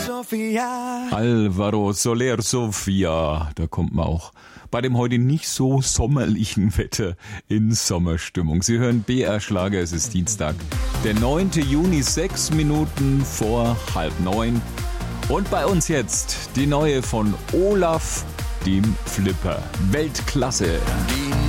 Alvaro Soler Sofia, da kommt man auch bei dem heute nicht so sommerlichen Wetter in Sommerstimmung. Sie hören BR Schlager, es ist Dienstag, der 9. Juni, 6 Minuten vor 8:30. Und bei uns jetzt die neue von Olaf, dem Flipper. Weltklasse.